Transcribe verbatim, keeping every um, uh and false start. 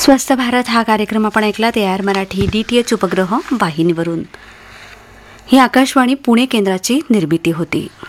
स्वस्थ भारत हा कार्यक्रम आपण ऐकला A R Marathi D T H उपग्रह वाहिनीवरून. ही आकाशवाणी पुणे केंद्राची निर्मिती होती.